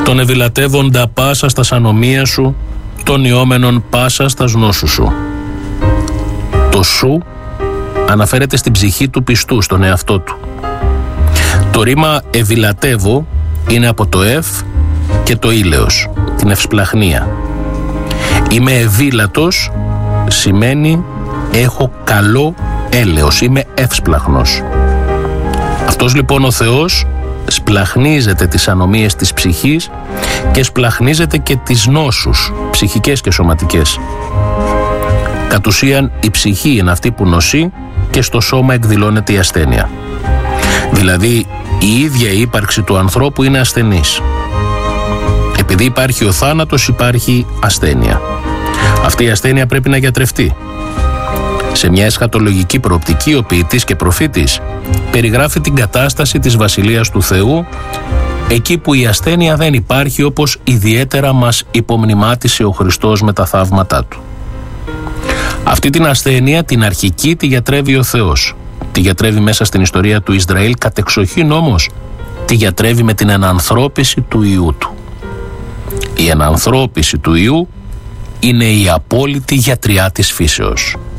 τον ευηλατεύοντα πάσα στα ανομία σου, τον ιόμενον πάσα στα νόσου σου. Το σου αναφέρεται στην ψυχή του πιστού, στον εαυτό του. Το ρήμα ευηλατεύω είναι από το ευ και το ήλαιος, την ευσπλαχνία. Είμαι ευήλατος σημαίνει έχω καλό έλεος, είμαι εύσπλαχνος. Αυτός λοιπόν ο Θεός σπλαχνίζεται τις ανομίες της ψυχής και σπλαχνίζεται και τις νόσους, ψυχικές και σωματικές. Κατ' ουσίαν η ψυχή είναι αυτή που νοσεί και στο σώμα εκδηλώνεται η ασθένεια. Δηλαδή η ίδια η ύπαρξη του ανθρώπου είναι ασθενής. Επειδή υπάρχει ο θάνατος υπάρχει ασθένεια. Αυτή η ασθένεια πρέπει να γιατρευτεί. Σε μια εσχατολογική προοπτική ο ποιητής και προφήτης περιγράφει την κατάσταση της Βασιλείας του Θεού εκεί που η ασθένεια δεν υπάρχει, όπως ιδιαίτερα μας υπομνημάτισε ο Χριστός με τα θαύματά του. Αυτή την ασθένεια την αρχική τη γιατρεύει ο Θεός. Τη γιατρεύει μέσα στην ιστορία του Ισραήλ, κατεξοχήν όμως τη γιατρεύει με την ενανθρώπιση του Υιού του. Η ενανθρώπιση του Υιού είναι η απόλυτη γιατριά της φύσεως.